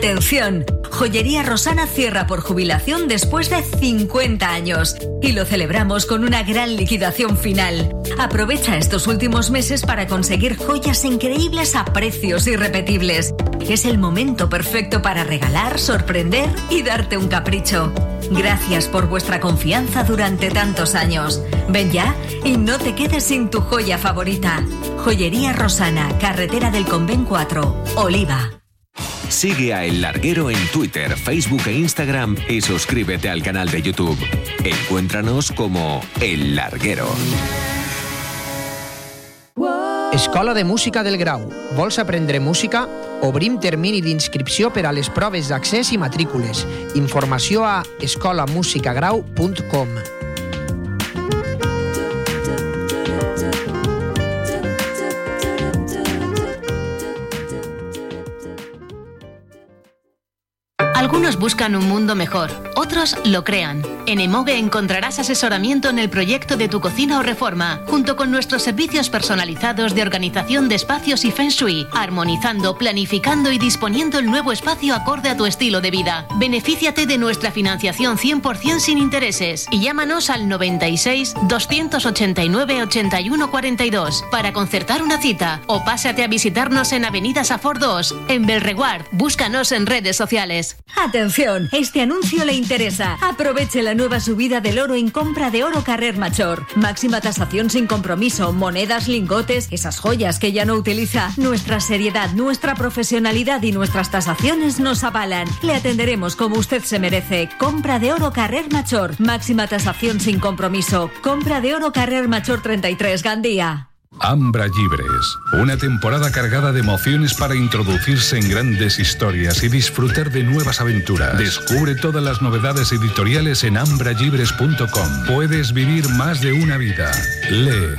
Atención, Joyería Rosana cierra por jubilación después de 50 años y lo celebramos con una gran liquidación final. Aprovecha estos últimos meses para conseguir joyas increíbles a precios irrepetibles. Es el momento perfecto para regalar, sorprender y darte un capricho. Gracias por vuestra confianza durante tantos años. Ven ya y no te quedes sin tu joya favorita. Joyería Rosana, Carretera del Convent 4, Oliva. Sigue a El Larguero en Twitter, Facebook e Instagram y suscríbete al canal de YouTube. Encuéntranos como El Larguero. Escola de Música del Grau. Vols aprendre música? Obrim termini d'inscripció per a les proves d'accés i matrícules. Informació a escolamusicagrau.com. Algunos buscan un mundo mejor, otros lo crean. En Emoge encontrarás asesoramiento en el proyecto de tu cocina o reforma, junto con nuestros servicios personalizados de organización de espacios y Feng Shui, armonizando, planificando y disponiendo el nuevo espacio acorde a tu estilo de vida. Benefíciate de nuestra financiación 100% sin intereses y llámanos al 96 289 81 42 para concertar una cita o pásate a visitarnos en Avenida Safor 2, en Belreguard. Búscanos en redes sociales. Atención, este anuncio le interesa. Aproveche la nueva subida del oro en compra de oro Carrer Major. Máxima tasación sin compromiso, monedas, lingotes, esas joyas que ya no utiliza. Nuestra seriedad, nuestra profesionalidad y nuestras tasaciones nos avalan. Le atenderemos como usted se merece. Compra de oro Carrer Major. Máxima tasación sin compromiso. Compra de oro Carrer Major 33, Gandía. Ambra Llibres, una temporada cargada de emociones para introducirse en grandes historias y disfrutar de nuevas aventuras. Descubre todas las novedades editoriales en ambrallibres.com. Puedes vivir más de una vida. Lee.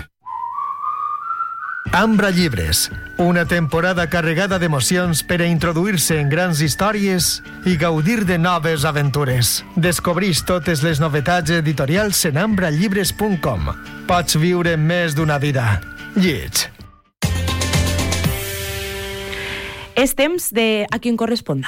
Ambra Llibres, una temporada carregada d'emocions per a introduir-se en grans històries i gaudir de noves aventures. Descobrís totes les novetats editorials en ambrallibres.com. Pots viure més d'una vida. Lleig. És temps de A quien corresponda.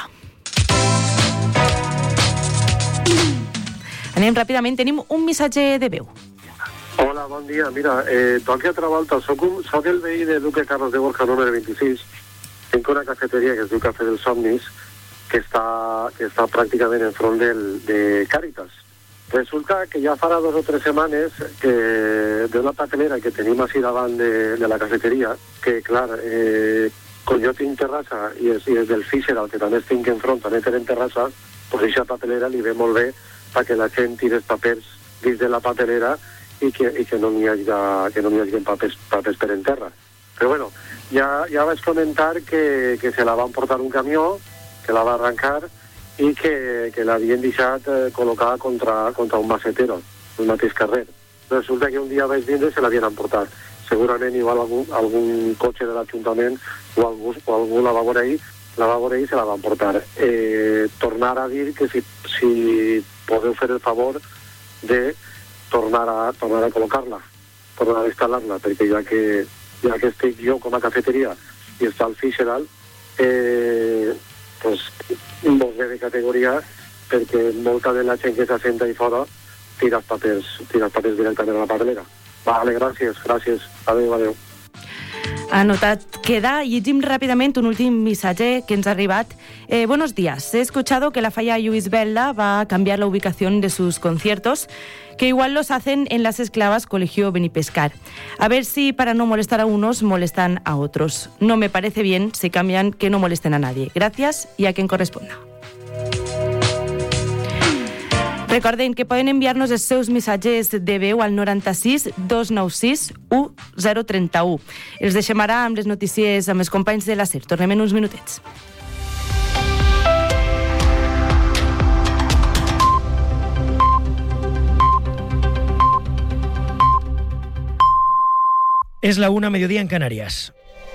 Anem ràpidament, tenim un missatge de veu. Hola, bon dia. Mira, toqui altra volta. Soc el veí de Duque Carlos de Borja número 26. Tinc una cafeteria que es diu Cafè dels Somnis, que està pràcticament enfront de Càritas. Resulta que ja farà 2 o 3 setmanes que d'una papelera que tenim així davant de la cafeteria, que clar, com jo tinc terrassa i és del Fisher, el que també estic enfront, també tenen terrassa, doncs aquesta papelera li ve molt bé perquè la gent tira els papers dins de la papelera i que no n'hi hagi papers per en terra. Però bueno, ja vaig comentar que se la van portar un camió, que la va arrencar i que l'havien deixat col·locada contra un macetero, el mateix carrer. Resulta que un dia vaig vindre i se l'havien emportat. Segurament igual algun cotxe de l'Ajuntament o algú la va veure ahir i se la van portar. Tornar a dir que si podeu fer el favor de tornar a col·locar-la, tornar a instal·lar-la, perquè ja que estic jo com a cafeteria i està el Fisheral, pues molt bé de categoria, perquè molta de la gent que s'assenta ahí fora tira els papers directament a la papelera. Vale, gràcies. Adéu. Anotat queda. Llegim ràpidament un últim missatge que ens ha arribat. Buenos días. He escuchado que la Falla Lluís Belda va a cambiar la ubicación de sus conciertos, que igual los hacen en Las Esclavas Colegio Benipescar. A ver si para no molestar a unos molestan a otros. No me parece bien si cambian que no molesten a nadie. Gracias y a quien corresponda. Recorden que poden enviar-nos els seus missatges de veu al 96 296 1031. Els deixem ara amb les notícies amb els companys de la SER. Tornem en uns minutets. Es la 1:00 mediodía en Canarias.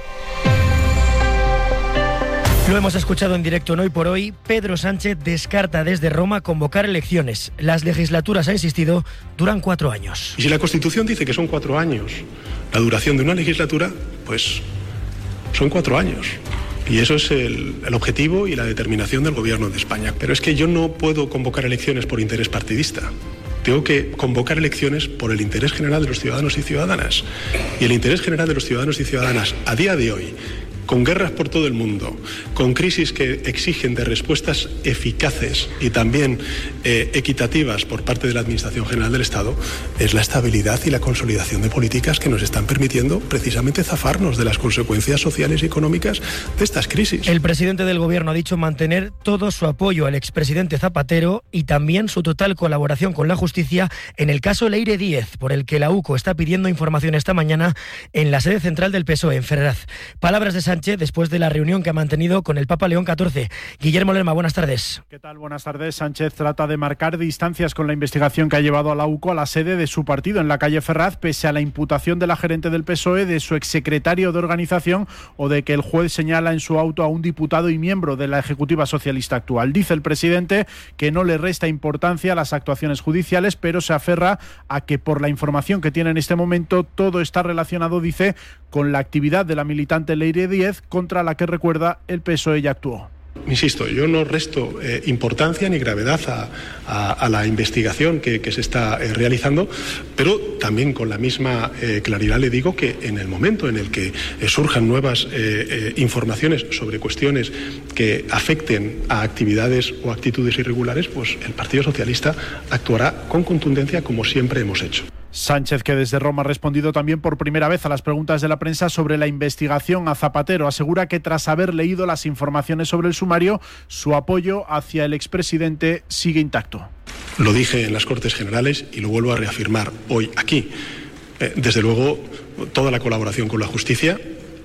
Lo hemos escuchado en directo en Hoy por Hoy. Pedro Sánchez descarta desde Roma convocar elecciones. Las legislaturas, ha insistido, duran 4 años. Y si la Constitución dice que son 4 años la duración de una legislatura, pues son 4 años. Y eso es el objetivo y la determinación del Gobierno de España. Pero es que yo no puedo convocar elecciones por interés partidista. Tengo que convocar elecciones por el interés general de los ciudadanos y ciudadanas. Y el interés general de los ciudadanos y ciudadanas a día de hoy, con guerras por todo el mundo, con crisis que exigen de respuestas eficaces y también equitativas por parte de la Administración General del Estado, es la estabilidad y la consolidación de políticas que nos están permitiendo precisamente zafarnos de las consecuencias sociales y económicas de estas crisis. El presidente del Gobierno ha dicho mantener todo su apoyo al expresidente Zapatero y también su total colaboración con la justicia en el caso Leire Díez, por el que la UCO está pidiendo información esta mañana en la sede central del PSOE, en Ferraz. Palabras de Sánchez después de la reunión que ha mantenido con el Papa León XIV. Guillermo Lerma, buenas tardes. ¿Qué tal? Buenas tardes. Sánchez trata de marcar distancias con la investigación que ha llevado a la UCO a la sede de su partido en la calle Ferraz, pese a la imputación de la gerente del PSOE, de su exsecretario de organización o de que el juez señala en su auto a un diputado y miembro de la Ejecutiva Socialista actual. Dice el presidente que no le resta importancia a las actuaciones judiciales, pero se aferra a que por la información que tiene en este momento todo está relacionado, dice, con la actividad de la militante Leire Díez, contra la que, recuerda, el PSOE ya actuó. Insisto, yo no resto importancia ni gravedad a la investigación que se está realizando, pero también con la misma claridad le digo que en el momento en el que surjan nuevas informaciones sobre cuestiones que afecten a actividades o actitudes irregulares, pues el Partido Socialista actuará con contundencia como siempre hemos hecho. Sánchez, que desde Roma ha respondido también por primera vez a las preguntas de la prensa sobre la investigación a Zapatero, asegura que tras haber leído las informaciones sobre el sumario, su apoyo hacia el expresidente sigue intacto. Lo dije en las Cortes Generales y lo vuelvo a reafirmar hoy aquí. Desde luego, toda la colaboración con la justicia,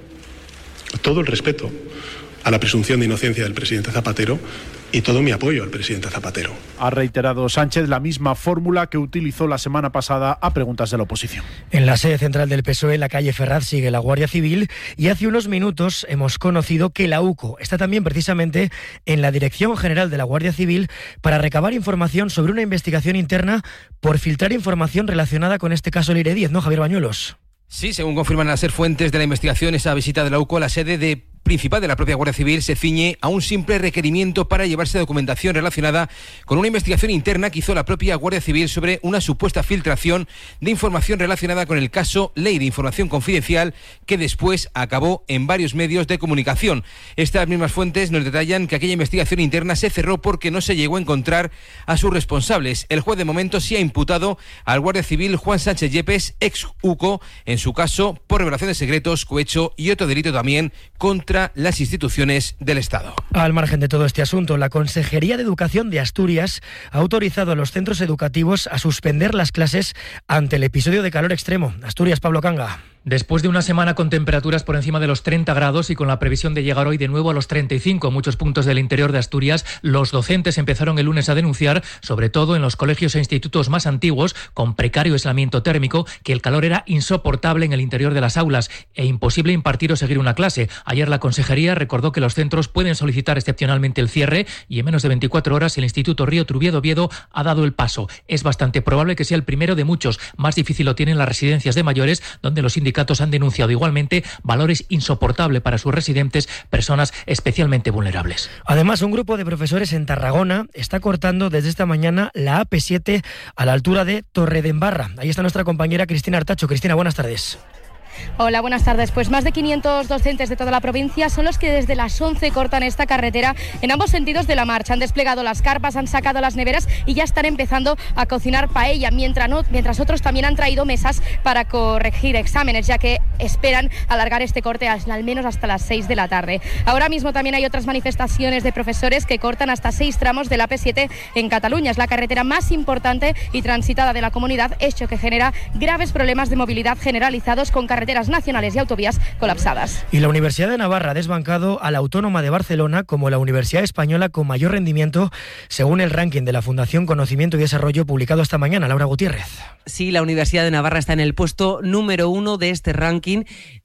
todo el respeto a la presunción de inocencia del presidente Zapatero y todo mi apoyo al presidente Zapatero. Ha reiterado Sánchez la misma fórmula que utilizó la semana pasada a preguntas de la oposición. En la sede central del PSOE, en la calle Ferraz, sigue la Guardia Civil y hace unos minutos hemos conocido que la UCO está también precisamente en la Dirección General de la Guardia Civil para recabar información sobre una investigación interna por filtrar información relacionada con este caso Leire Díez, ¿no, Javier Bañuelos? Sí, según confirman las fuentes de la investigación, esa visita de la UCO a la sede principal de la propia Guardia Civil se ciñe a un simple requerimiento para llevarse documentación relacionada con una investigación interna que hizo la propia Guardia Civil sobre una supuesta filtración de información relacionada con el caso Ley de Información Confidencial, que después acabó en varios medios de comunicación. Estas mismas fuentes nos detallan que aquella investigación interna se cerró porque no se llegó a encontrar a sus responsables. El juez de momento sí ha imputado al Guardia Civil Juan Sánchez Yepes, ex UCO, en su caso por revelación de secretos, cohecho y otro delito también contra las instituciones del Estado. Al margen de todo este asunto, la Consejería de Educación de Asturias ha autorizado a los centros educativos a suspender las clases ante el episodio de calor extremo. Asturias, Pablo Canga. Después de una semana con temperaturas por encima de los 30 grados y con la previsión de llegar hoy de nuevo a los 35 en muchos puntos del interior de Asturias, los docentes empezaron el lunes a denunciar, sobre todo en los colegios e institutos más antiguos, con precario aislamiento térmico, que el calor era insoportable en el interior de las aulas e imposible impartir o seguir una clase. Ayer la Consejería recordó que los centros pueden solicitar excepcionalmente el cierre y en menos de 24 horas el Instituto Río Trubiedo Oviedo ha dado el paso. Es bastante probable que sea el primero de muchos. Más difícil lo tienen las residencias de mayores, donde los sindicatos han denunciado igualmente valores insoportables para sus residentes, personas especialmente vulnerables. Además, un grupo de profesores en Tarragona está cortando desde esta mañana la AP7 a la altura de Torredembarra. Ahí está nuestra compañera Cristina Artacho. Cristina, buenas tardes. Hola, buenas tardes. Pues más de 500 docentes de toda la provincia son los que desde las 11 cortan esta carretera en ambos sentidos de la marcha. Han desplegado las carpas, han sacado las neveras y ya están empezando a cocinar paella, mientras otros también han traído mesas para corregir exámenes, ya que esperan alargar este corte al menos hasta las 6 de la tarde. Ahora mismo también hay otras manifestaciones de profesores que cortan hasta 6 tramos de la AP7 en Cataluña. Es la carretera más importante y transitada de la comunidad, hecho que genera graves problemas de movilidad generalizados con carreteras nacionales y autovías colapsadas. Y la Universidad de Navarra ha desbancado a la Autónoma de Barcelona como la universidad española con mayor rendimiento según el ranking de la Fundación Conocimiento y Desarrollo publicado esta mañana. Laura Gutiérrez. Sí, la Universidad de Navarra está en el puesto número 1 de este ranking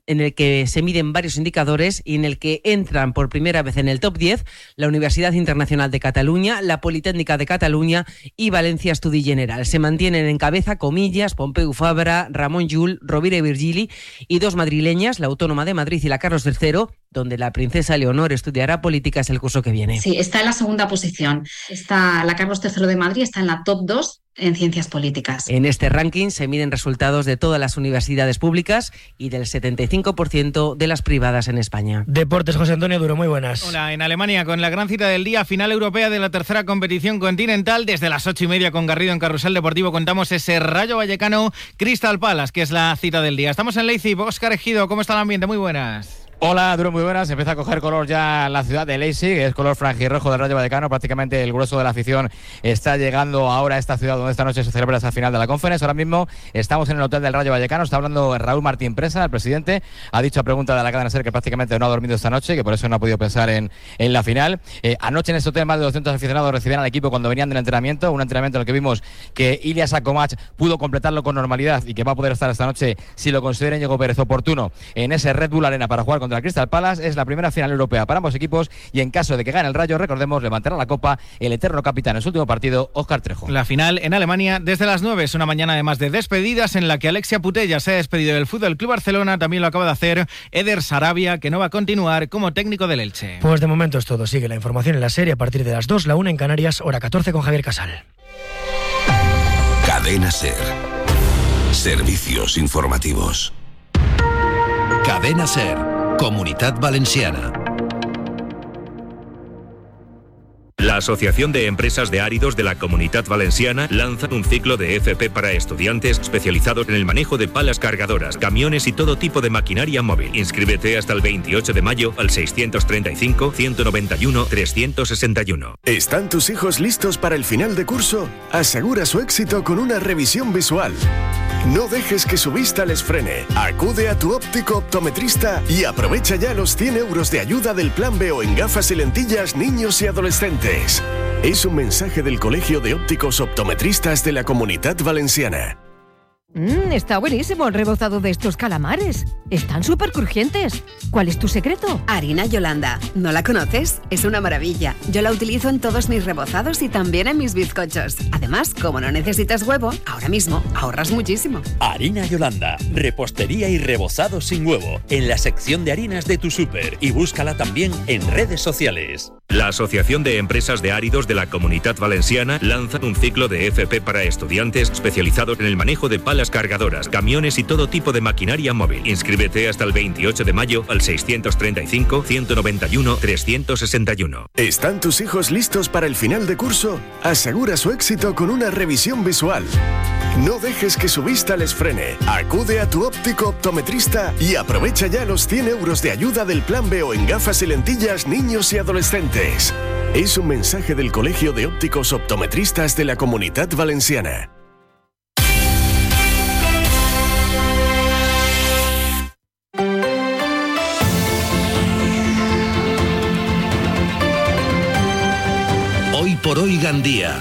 en el que se miden varios indicadores y en el que entran por primera vez en el top 10 la Universidad Internacional de Cataluña, la Politécnica de Cataluña y Valencia Estudi General. Se mantienen en cabeza Comillas, Pompeu Fabra, Ramon Llull, Rovira i Virgili y dos madrileñas, la Autónoma de Madrid y la Carlos III, donde la princesa Leonor estudiará políticas el curso que viene. Sí, está en la segunda posición. Está la Carlos III de Madrid, está en la top 2 en ciencias políticas. En este ranking se miden resultados de todas las universidades públicas y del 75% de las privadas en España. Deportes, José Antonio Duro, muy buenas. Hola, en Alemania con la gran cita del día, final europea de la tercera competición continental. Desde las 8:30 con Garrido en Carrusel Deportivo contamos ese Rayo Vallecano Crystal Palace, que es la cita del día. Estamos en Leipzig. Óscar Ejido, ¿cómo está el ambiente? Muy buenas. Hola, Duro, muy buenas. Empieza a coger color ya la ciudad de Leipzig, es color franjirrojo del Rayo Vallecano. Prácticamente el grueso de la afición está llegando ahora a esta ciudad donde esta noche se celebra esa final de la Conference. Ahora mismo estamos en el hotel del Rayo Vallecano. Está hablando Raúl Martín Presa, el presidente. Ha dicho a pregunta de la cadena SER que prácticamente no ha dormido esta noche, que por eso no ha podido pensar en la final. Anoche en este hotel más de 200 aficionados recibían al equipo cuando venían del entrenamiento. Un entrenamiento en el que vimos que Ilya Sakomac pudo completarlo con normalidad y que va a poder estar esta noche, si lo considera Íñigo Pérez oportuno, en ese Red Bull Arena para jugar contra el Crystal Palace. Es la primera final europea para ambos equipos y en caso de que gane el Rayo, recordemos, levantará la copa el eterno capitán en su último partido, Óscar Trejo. La final en Alemania desde las 9 es una mañana además de despedidas en la que Alexia Putellas se ha despedido del Fútbol Club Barcelona. También lo acaba de hacer Eder Sarabia, que no va a continuar como técnico del Elche. Pues de momento es todo. Sigue la información en la serie a partir de las 2, la 1 en Canarias, hora 14 con Javier Casal. Cadena SER. Servicios informativos. Cadena SER. Comunitat Valenciana. La Asociación de Empresas de Áridos de la Comunitat Valenciana lanza un ciclo de FP para estudiantes especializados en el manejo de palas cargadoras, camiones y todo tipo de maquinaria móvil. Inscríbete hasta el 28 de mayo al 635-191-361. ¿Están tus hijos listos para el final de curso? Asegura su éxito con una revisión visual. No dejes que su vista les frene. Acude a tu óptico optometrista y aprovecha ya los 100 euros de ayuda del Plan B o en gafas y lentillas niños y adolescentes. Es un mensaje del Colegio de Ópticos Optometristas de la Comunitat Valenciana. Está buenísimo el rebozado de estos calamares. Están súper crujientes. ¿Cuál es tu secreto? Harina Yolanda. ¿No la conoces? Es una maravilla. Yo la utilizo en todos mis rebozados y también en mis bizcochos. Además, como no necesitas huevo, ahora mismo ahorras muchísimo. Harina Yolanda. Repostería y rebozado sin huevo. En la sección de harinas de tu súper. Y búscala también en redes sociales. La Asociación de Empresas de Áridos de la Comunitat Valenciana lanza un ciclo de FP para estudiantes especializados en el manejo de palas cargadoras, camiones y todo tipo de maquinaria móvil. Inscríbete hasta el 28 de mayo al 635-191-361. ¿Están tus hijos listos para el final de curso? Asegura su éxito con una revisión visual. No dejes que su vista les frene. Acude a tu óptico optometrista y aprovecha ya los 100 euros de ayuda del Plan B o en gafas y lentillas niños y adolescentes. Es un mensaje del Colegio de Ópticos Optometristas de la Comunitat Valenciana. Hoy por hoy Gandía.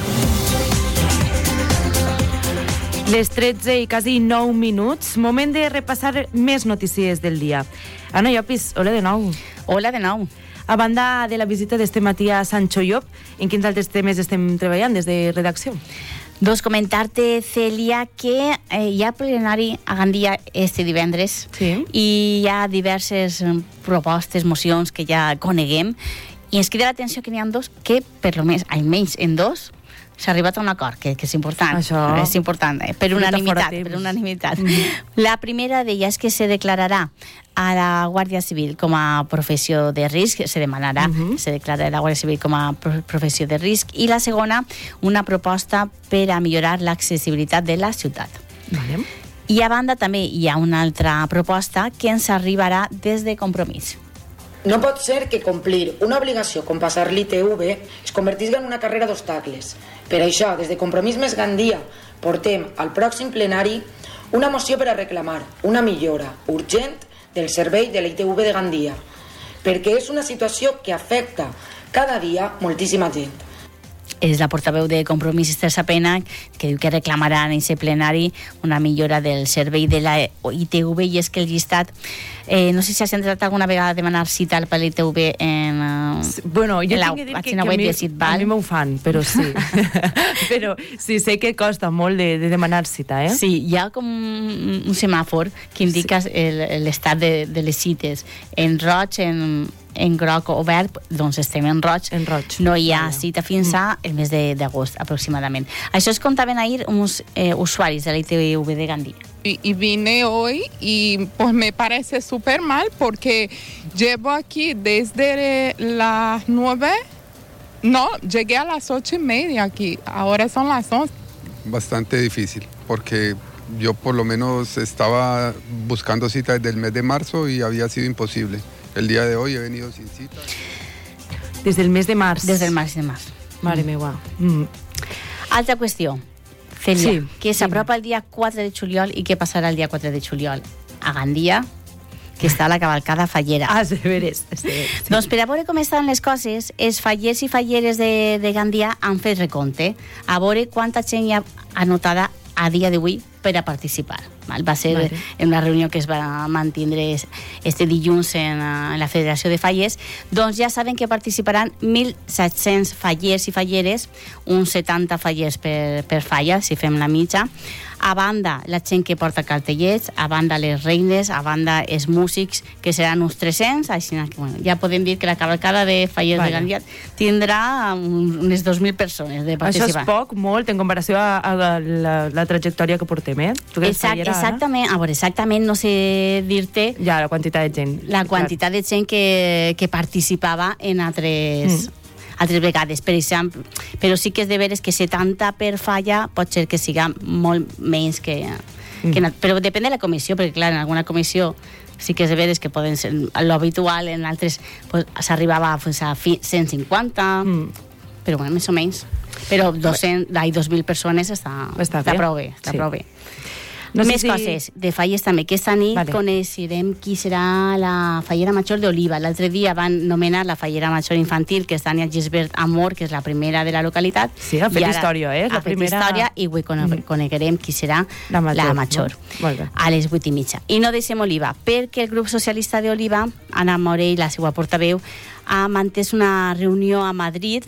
Les 13 i quasi 9 minuts, moment de repassar més notícies del dia. Anna Llopis, hola de nou. Hola de nou. A banda de la visita d'este matí a Sancho Llop, en quins altres temes estem treballant des de redacció? Doncs comentar-te, Cèlia, que hi ha plenari a Gandia este divendres i hi ha diverses propostes, mocions que ja coneguem, i ens crida l'atenció que n'hi ha dos que, per almenys en dos, s'ha arribat a un acord, que és important. Això és important, per unanimitat. La primera d'elles és que se declararà a la Guàrdia Civil com a professió de risc, se demanarà, se declararà la Guàrdia Civil com a professió de risc, i la segona, una proposta per a millorar l'accessibilitat de la ciutat. Vale. I a banda també hi ha una altra proposta que ens arribarà des de Compromís. No pot ser que complir una obligació com passar l'ITV es convertisca en una carrera d'obstacles. Per això, des de Compromís Més Gandia, portem al pròxim plenari una moció per a reclamar una millora urgent del servei de l'ITV de Gandia, perquè és una situació que afecta cada dia moltíssima gent. és la portaveu de Compromís, Esther Sapena, que diu que reclamaran en aquest plenari una millora del servei de la ITV, i és que el llistat, no sé si has entrat alguna vegada a demanar cita per l'ITV en la pàgina web de Sitval. A mi m'ho fan, però sí. Però sí, sé que costa molt de demanar cita, eh? Sí, hi ha com un semàfor que indica l'estat de les cites. En roig, en groc o verd, doncs estem en roig. No hi ha cita fins al mes d'agost, aproximadament. Això es contaven ahir uns usuaris de la ITV de Gandía. Y vine hoy y pues me parece súper mal porque llevo aquí desde las 9, no, llegué a las 8:30 aquí, ahora son las 11. Bastante difícil porque yo por lo menos estaba buscando cita desde el mes de marzo y había sido imposible. El día de hoy he venido sin cita. Des del mes de març? Des del març de març. Mare meva. Altra qüestió, Celia, que s'apropa el dia 4 de juliol i què passarà el dia 4 de juliol? A Gandia, que està la cavalcada fallera. Ah, de veres. Doncs per a veure com estan les coses, els fallers i falleres de Gandia han fet recompte, a veure quanta gent hi ha anotada a dia d'avui per a participar. Va ser en una reunió que es va mantindre este dilluns en la Federació de Fallers. Doncs ja saben que participaran 1.700 fallers i falleres, uns 70 fallers per falla, si fem la mitja. A banda, la gent que porta cartellets, a banda les reines, a banda els músics, que seran uns 300, així que ja podem dir que la cavalcada de fallers de Gandia tindrà unes 2.000 persones de participar. Això és poc, molt, en comparació a la trajectòria que portem, eh? Exactament, a veure, exactament no sé dir-te... Ja, la quantitat de gent. La quantitat de gent que participava en altres vegades, per exemple, però sí que és de veres que 70 per falla pot ser que siga molt menys que però depèn de la comissió, perquè clar, en alguna comissió sí que és de veres que poden ser l'habitual, en altres s'arribava a 150, però bueno, més o menys. Però 2.000 persones està prou bé, està prou bé. Més coses de falles també. Aquesta nit coneixerem qui serà la fallera major d'Oliva. L'altre dia van nomenar la fallera major infantil, que és Tania Gisbert Amor, que és la primera de la localitat. Sí, ha fet història, eh? Ha fet història i avui coneguerem qui serà la major. A les 8:30. I no deixem Oliva, perquè el grup socialista d'Oliva, Anna Morell, la seva portaveu, ha mantès una reunió a Madrid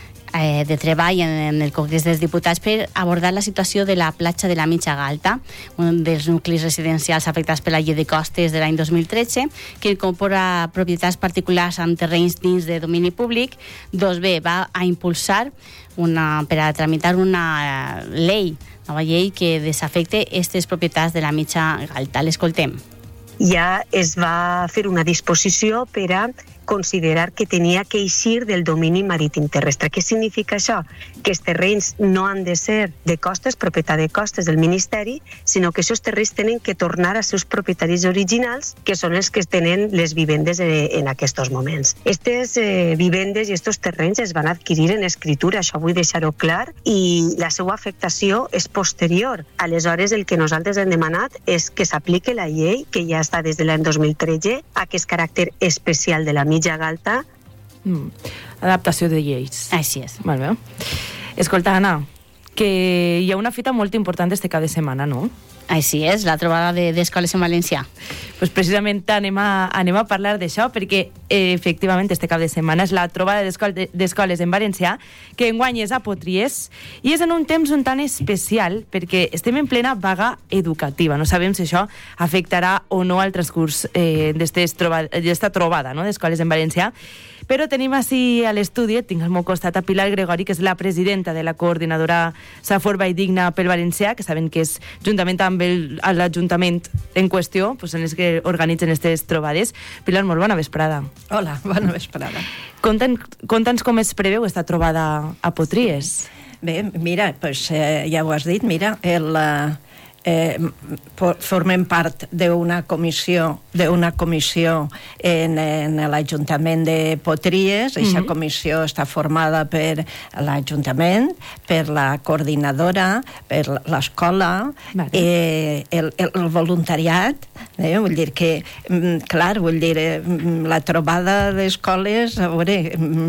de treball en el Congrés dels Diputats per abordar la situació de la platja de la Mitja Galta, un dels nuclis residencials afectats per la llei de costes de l'any 2013, que incorpora propietats particulars amb terrenys dins de domini públic. Doncs bé, va a impulsar per a tramitar una nova llei que desafecte aquestes propietats de la Mitja Galta. L'escoltem. Ja es va fer una disposició per a considerar que tenia que eixir del domini marítim terrestre. Què significa això? Que els terrenys no han de ser de costes, propietat de costes del Ministeri, sinó que aquests terrenys tenen que tornar als seus propietaris originals, que són els que tenen les vivendes en aquests moments. Aquestes vivendes i aquests terrenys es van adquirir en escritura, això vull deixar-ho clar, i la seva afectació és posterior. Aleshores, el que nosaltres hem demanat és que s'apliqui la llei, que ja està des de l'any 2013, aquest caràcter especial de la Mitja Galta. Adaptació de lleis. Així és. Molt bé. Escolta, Anna, que hi ha una fita molt important este cap de setmana, no? Així és, la trobada d'escoles en valencià. Pues precisament anem a parlar d'això, perquè efectivament este cap de setmana és la trobada d'escoles en valencià, que enguany és a Potries, i és en un temps un tant especial, perquè estem en plena vaga educativa. No sabem si això afectarà o no al transcurs d'esta trobada d'escoles en valencià. Però tenim així a l'estudi, tinc al meu costat a Pilar Gregori, que és la presidenta de la coordinadora Sa Forma i Digna pel Valencià, que saben que és, juntament amb l'Ajuntament en qüestió, són els que organitzen aquestes trobades. Pilar, molt bona vesprada. Hola, bona vesprada. Conta'ns com es preveu aquesta trobada a Potries. Bé, mira, ja ho has dit, mira, formem part d'una comissió en l'Ajuntament de Potries. Aquesta comissió està formada per l'Ajuntament, per la coordinadora, per l'escola, el voluntariat, vull dir que, clar, la trobada d'escoles, a veure,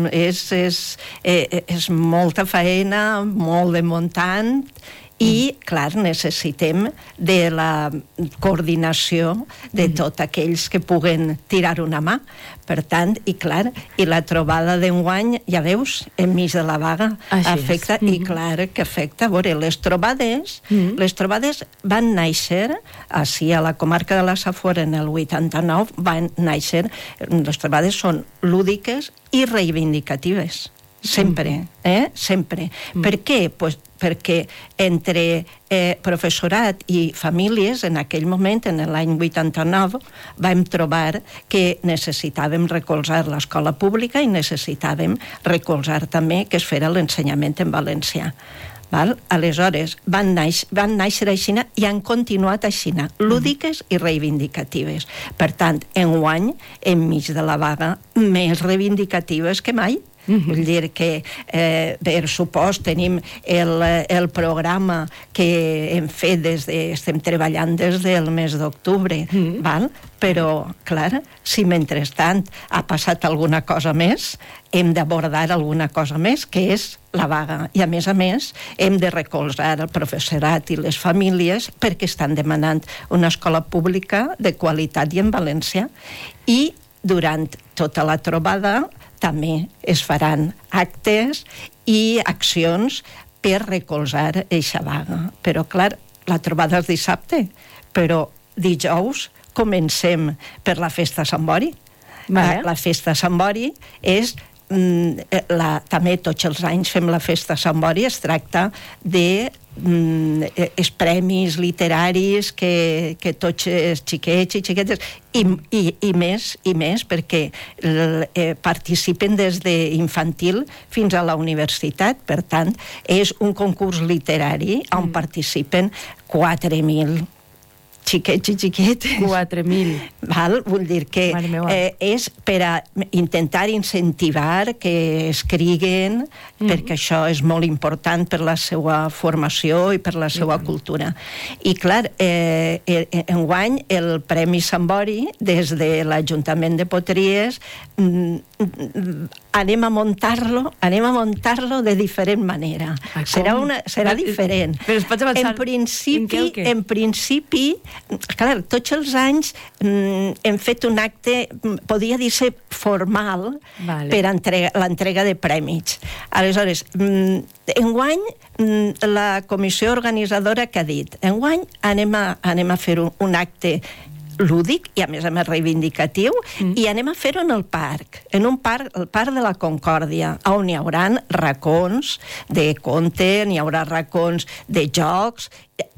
és molta feina, molt de muntant, i, clar, necessitem de la coordinació de tots aquells que puguen tirar una mà. Per tant, i clar, i la trobada d'enguany, ja veus, enmig de la vaga, afecta, i clar que afecta. A veure, les trobades van néixer, així a la comarca de la Safor, en el 89, van néixer, les trobades són lúdiques i reivindicatives. Sempre, sempre. Per què? Pues perquè entre professorat i famílies, en aquell moment, en l'any 89, vam trobar que necessitàvem recolzar l'escola pública i necessitàvem recolzar també que es fera l'ensenyament en valencià. Aleshores, van néixer així i han continuat així, lúdiques i reivindicatives. Per tant, enguany, enmig de la vaga, més reivindicatives que mai. Vull dir que, per supost, tenim el programa que hem fet estem treballant des del mes d'octubre, però, clar, si mentrestant ha passat alguna cosa més, hem d'abordar alguna cosa més, que és la vaga. I, a més, hem de recolzar el professorat i les famílies perquè estan demanant una escola pública de qualitat i en valencià. I durant tota la trobada també es faran actes i accions per recolzar eixa vaga. Però, clar, la trobada és dissabte, però dijous comencem per la festa Sant Bori. La festa Sant Bori és... també tots els anys fem la festa Sant Bori. Es tracta de els premis literaris que tots els xiquets i xiquetes i més perquè participen des d'infantil fins a la universitat. Per tant, és un concurs literari on participen 4.000 xiquets i xiquetes. 4.000. Vull dir que és per a intentar incentivar que escriguen, perquè això és molt important per la seva formació i per la seva cultura. I, clar, enguany el Premi Sant Bori, des de l'Ajuntament de Potries, anem a muntar-lo de diferent manera. Serà diferent. En principi, clar, tots els anys hem fet un acte, podria dir-se formal, per l'entrega de premis. Aleshores, enguany, la comissió organitzadora que ha dit, enguany anem a fer un acte lúdic i a més reivindicatiu, i anem a fer-ho en el parc, el parc de la Concòrdia, on hi haurà racons de conte, n'hi haurà racons de jocs,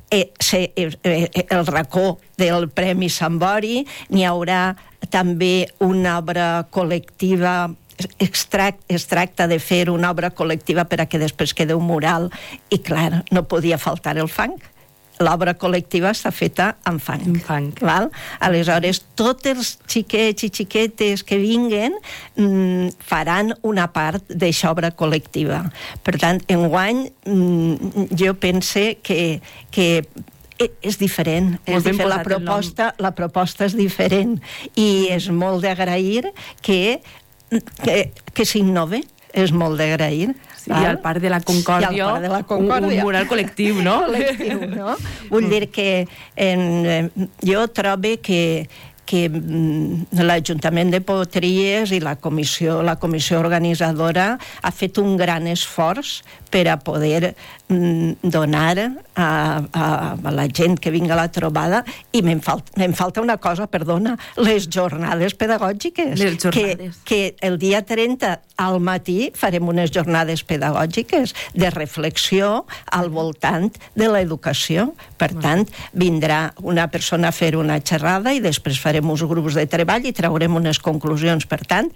el racó del Premi Sant Bori, n'hi haurà també una obra col·lectiva. Es tracta de fer una obra col·lectiva per a que després quedi un mural, i clar, no podia faltar el fang. L'obra col·lectiva està feta amb fang. Aleshores, tots els xiquets i xiquetes que vinguen faran una part d'aquesta obra col·lectiva. Per tant, enguany, jo pense que és diferent. La proposta és diferent i és molt d'agrair que s'innove. És molt d'agrair. I al Parc de la Concòrdia, un mural col·lectiu, no? Vull dir que jo trobo que l'Ajuntament de Potries i la comissió organitzadora ha fet un gran esforç per a poder donar a la gent que vinga a la trobada, i me'n falta una cosa, perdona, les jornades pedagògiques. Que el dia 30 al matí farem unes jornades pedagògiques de reflexió al voltant de l'educació. Per tant, vindrà una persona a fer una xerrada i després farem uns grups de treball i traurem unes conclusions. Per tant,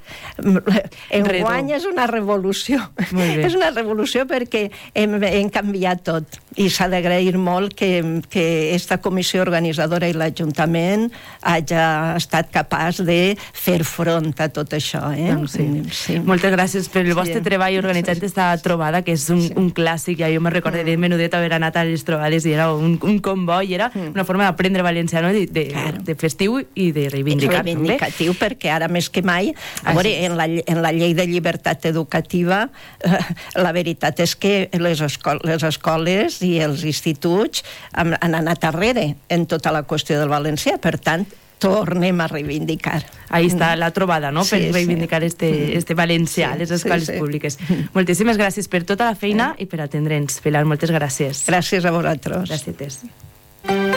enguany és una revolució. És una revolució perquè hem canviat tot. I s'ha d'agrair molt que esta comissió organitzadora i l'Ajuntament hagi estat capaç de fer front a tot això. Doncs sí. Moltes gràcies per el vostre treball organitzant esta trobada, que és un clàssic. Ja jo me recordé de menudet haver anat a les trobades i era un comboi, era una forma d'aprendre valencià, no? De festiu i de reivindicar. Reivindicatiu, perquè ara més que mai, a veure, en la llei de llibertat educativa, la veritat és que les escoles i els instituts han anat arrere en tota la qüestió del valencià, per tant, tornem a reivindicar. Ahí està la trobada, no?, per reivindicar este valencià a les escoles públiques. Moltíssimes gràcies per tota la feina i per atendre'ns. Pilar, moltes gràcies. Gràcies a vosaltres. Gràcies.